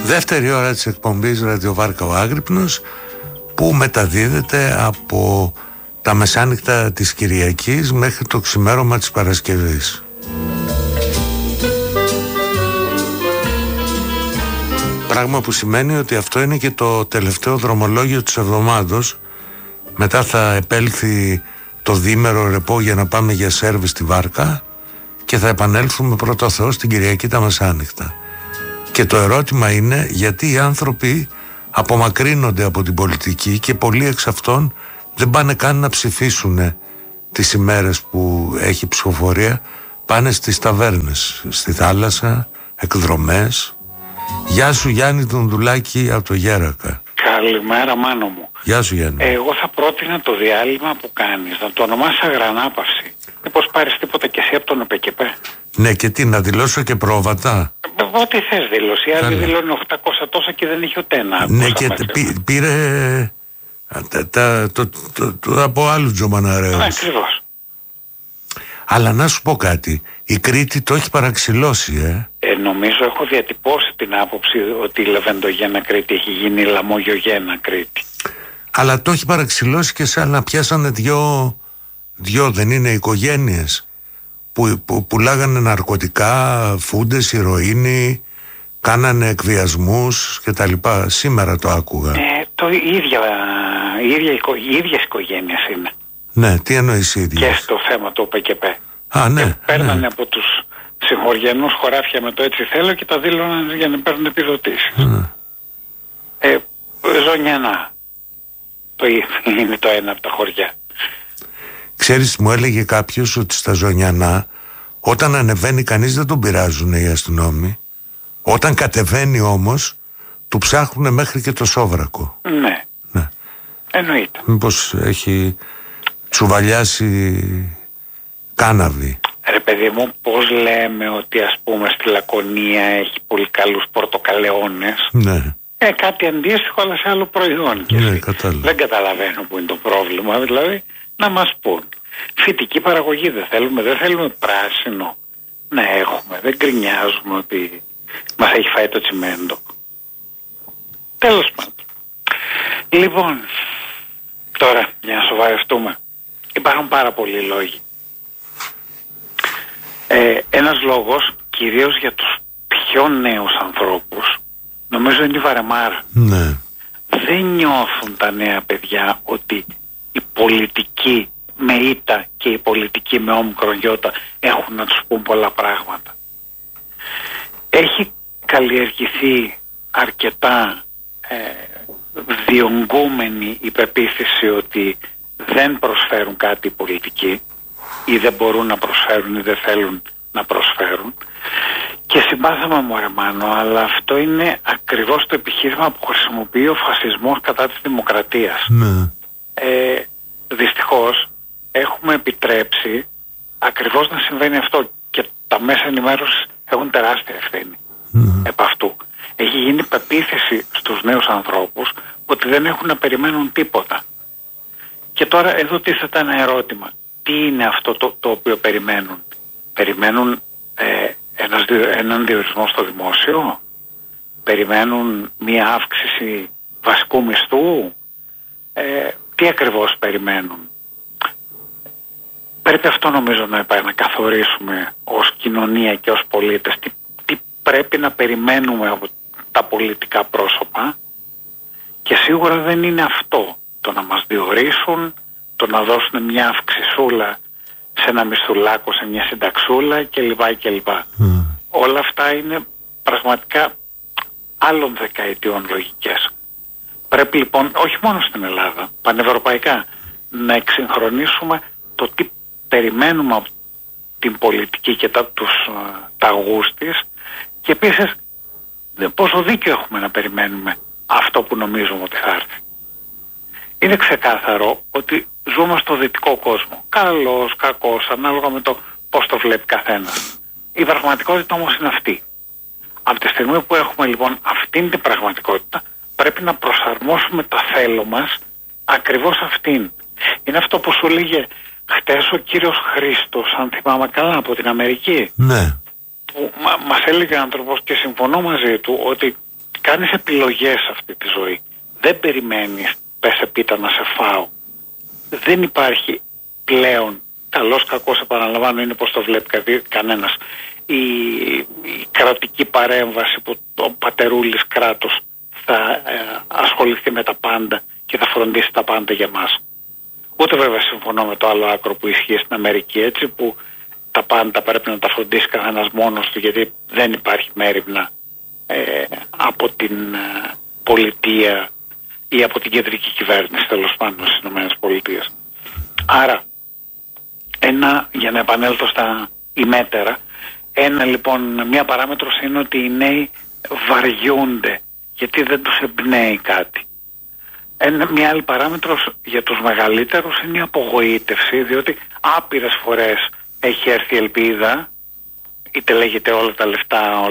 Δεύτερη ώρα της εκπομπής Ραδιοβάρκα ο Άγρυπνος, που μεταδίδεται από τα μεσάνυχτα της Κυριακής μέχρι το ξημέρωμα της Παρασκευής. Πράγμα που σημαίνει ότι αυτό είναι και το τελευταίο δρομολόγιο της εβδομάδος. Μετά θα επέλθει το διήμερο ρεπό για να πάμε για σέρβις στη Βάρκα και θα επανέλθουμε πρώτο Θεό στην Κυριακή τα μεσάνυχτα. Και το ερώτημα είναι γιατί οι άνθρωποι απομακρύνονται από την πολιτική και πολλοί εξ αυτών δεν πάνε καν να ψηφίσουν τις ημέρες που έχει ψηφοφορία. Πάνε στις ταβέρνες, στη θάλασσα, εκδρομές. Γεια σου Γιάννη Δουνδουλάκη από το Γέρακα. Καλημέρα Μάνο μου. Γεια σου Γιάννη. Εγώ θα πρότεινα το διάλειμμα που κάνεις να το ονομάσεις αγρανάπαυση. Μήπως πάρεις τίποτα κι εσύ από τον ΕΠΕΚΕΠΕ? Ναι, και τι, να δηλώσω και πρόβατα? Ό,τι θες δήλωση. Οι άλλοι δηλώνουν 800 τόσα και δεν έχει ούτε ένα. Ναι, και πήρε από άλλους τζομαναρέους. Ακριβώς. Αλλά να σου πω κάτι, η Κρήτη το έχει παραξηλώσει, Νομίζω έχω διατυπώσει την άποψη ότι η Λεβεντογένα Κρήτη έχει γίνει Λαμογιογένα Κρήτη. Αλλά το έχει παραξηλώσει και σαν να πιάσανε δυο δεν είναι οικογένειες που πουλάγανε ναρκωτικά, φούντες, ηρωίνη, κάνανε εκβιασμούς και τα λοιπά. Σήμερα το άκουγα. Οι ίδιες οικογένειες είναι. Ναι, τι εννοείς οι ίδιες? Και στο θέμα του ΠΚΠ. Ναι. Παίρνανε από τους συγχωριανούς χωράφια με το έτσι θέλω και τα δήλωναν για να παίρνουν επιδοτήσεις. Ζωνιανά. Είναι το ένα από τα χωριά. Ξέρεις, μου έλεγε κάποιος ότι στα Ζωνιανά όταν ανεβαίνει κανείς δεν τον πειράζουν οι αστυνόμοι. Όταν κατεβαίνει όμως του ψάχνουν μέχρι και το σόβρακο. Ναι. Εννοείται. Μήπως έχει τσουβαλιάσει κάναβη? Ρε παιδί μου, πώς λέμε ότι ας πούμε στη Λακωνία έχει πολύ καλούς πορτοκαλεώνες? Ναι. Κάτι αντίστοιχο αλλά σε άλλο προϊόν. Ναι, δεν καταλαβαίνω που είναι το πρόβλημα. Δηλαδή να μας πούν φυτική παραγωγή δεν θέλουμε πράσινο να έχουμε, δεν γκρινιάζουμε ότι μας έχει φάει το τσιμέντο. Τέλος πάντων. Λοιπόν, τώρα για να σοβαρευτούμε, υπάρχουν πάρα πολλοί λόγοι. Ένας λόγος, κυρίως για τους πιο νέους ανθρώπους, νομίζω είναι η βαρεμάρα. Ναι. Δεν νιώθουν τα νέα παιδιά ότι η πολιτική με ήττα και η πολιτική με όμικρον γιώτα έχουν να τους πούν πολλά πράγματα. Έχει καλλιεργηθεί αρκετά διονγκούμενη η πεποίθηση ότι δεν προσφέρουν κάτι οι πολιτικοί ή δεν μπορούν να προσφέρουν ή δεν θέλουν να προσφέρουν. Και συμπάθαμε μου Αρμάνο, αλλά αυτό είναι ακριβώς το επιχείρημα που χρησιμοποιεί ο φασισμός κατά της δημοκρατίας. Ναι. Δυστυχώς έχουμε επιτρέψει ακριβώς να συμβαίνει αυτό και τα μέσα ενημέρωσης έχουν τεράστια ευθύνη επ' αυτού. Έχει γίνει πεποίθηση στους νέους ανθρώπους ότι δεν έχουν να περιμένουν τίποτα. Και τώρα εδώ τίθεται ένα ερώτημα. Τι είναι αυτό το οποίο περιμένουν? Περιμένουν έναν διορισμό στο δημόσιο? Περιμένουν μία αύξηση βασικού μισθού? Τι ακριβώς περιμένουν? Πρέπει αυτό νομίζω να καθορίσουμε ως κοινωνία και ως πολίτες. Τι πρέπει να περιμένουμε από τα πολιτικά πρόσωπα, και σίγουρα δεν είναι αυτό το να μας διορίσουν, το να δώσουν μια αυξησούλα σε ένα μισθουλάκο, σε μια συνταξούλα κλπ. Όλα αυτά είναι πραγματικά άλλων δεκαετιών λογικές. Πρέπει λοιπόν, όχι μόνο στην Ελλάδα, πανευρωπαϊκά, να εξυγχρονίσουμε το τι περιμένουμε από την πολιτική και τους ταγούς της, και επίσης πόσο δίκιο έχουμε να περιμένουμε αυτό που νομίζουμε ότι θα έρθει. Είναι ξεκάθαρο ότι ζούμε στο δυτικό κόσμο. Καλός, κακός, ανάλογα με το πώς το βλέπει καθένας. Η πραγματικότητα όμως είναι αυτή. Από τη στιγμή που έχουμε λοιπόν αυτήν την πραγματικότητα, πρέπει να προσαρμόσουμε τα θέλω μας ακριβώς αυτήν. Είναι αυτό που σου λέγε χτες ο κύριος Χρήστος, αν θυμάμαι καλά, από την Αμερική. Ναι. Που μας έλεγε άνθρωπος, και συμφωνώ μαζί του, ότι κάνεις επιλογές αυτή τη ζωή. Δεν περιμένεις, πες επίτα να σε φάω. Δεν υπάρχει πλέον, καλός κακός επαναλαμβάνω, είναι πως το βλέπει κανένας, η κρατική παρέμβαση που ο πατερούλης κράτος θα ασχοληθεί με τα πάντα και θα φροντίσει τα πάντα για μας. Ούτε βέβαια συμφωνώ με το άλλο άκρο που ισχύει στην Αμερική, έτσι, που τα πάντα πρέπει να τα φροντίσει κανένας μόνος του, γιατί δεν υπάρχει μέριμνα από την πολιτεία ή από την κεντρική κυβέρνηση, τέλος πάντων, στις ΗΠΑ. Άρα, για να επανέλθω στα ημέτερα, μια παράμετρος είναι ότι οι νέοι βαριούνται γιατί δεν τους εμπνέει κάτι. Μια άλλη παράμετρος για τους μεγαλύτερους είναι η απογοήτευση, διότι άπειρες φορές έχει έρθει η ελπίδα, είτε λέγεται όλα τα λεφτά,